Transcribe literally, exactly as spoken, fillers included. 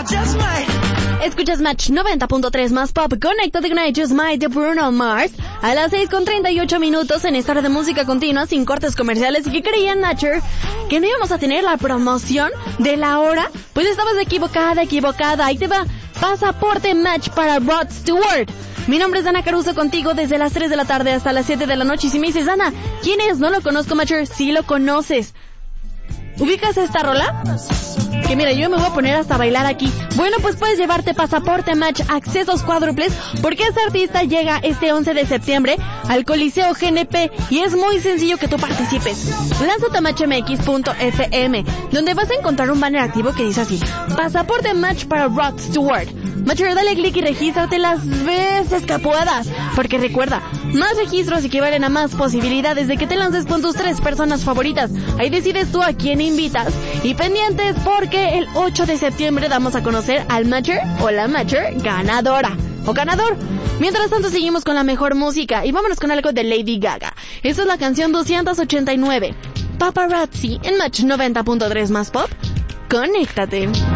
just might. Escuchas Match noventa punto tres más pop. Conéctate con I Just Might de Bruno Mars a las seis con treinta y ocho minutos en esta hora de música continua sin cortes comerciales. ¿Y qué creían, Nacher? ¿Que no íbamos a tener la promoción de la hora? Pues estabas equivocada, equivocada. Ahí te va. Pasaporte Match para Rod Stewart. Mi nombre es Dana Caruso, contigo desde las tres de la tarde hasta las siete de la noche. Y si me dices, Dana, ¿quién es? No lo conozco, Matcher. Sí lo conoces. ¿Ubicas esta rola? Que mira, yo me voy a poner hasta a bailar aquí. Bueno, pues puedes llevarte Pasaporte Match, accesos cuádruples, porque este artista llega este once de septiembre al Coliseo G N P y es muy sencillo que tú participes. Lánzate a match m x punto f m, donde vas a encontrar un banner activo que dice así: Pasaporte Match para Rod Stewart. Matcher, dale click y regístrate las veces que puedas, porque recuerda, más registros equivalen a más posibilidades de que te lances con tus tres personas favoritas. Ahí decides tú a quién invitas. Y pendientes porque el ocho de septiembre damos a conocer al Matcher o la Matcher ganadora o ganador. Mientras tanto seguimos con la mejor música y vámonos con algo de Lady Gaga. Esta es la canción doscientos ochenta y nueve, Paparazzi, en Match noventa punto tres más pop. Conéctate.